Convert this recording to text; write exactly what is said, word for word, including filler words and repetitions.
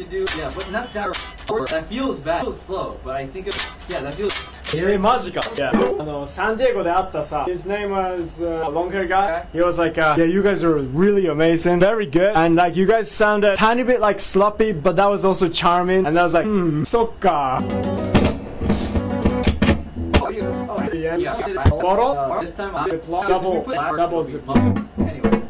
could do, yeah, but not that. That feels bad. That feels slow, but I think, it, yeah, that feels. えー、マジか。Yeah. あの、サンディエゴで会ったさ、His name was uh, a long hair guy. He was like, uh, yeah, you guys are really amazing, very good, and like you guys sounded a tiny bit like sloppy, but that was also charming. And I was like, hmm, そっか。 Oh, yeah. Yeah. Yeah. Photo? Uh, this time, I Double, double zip. Anyway.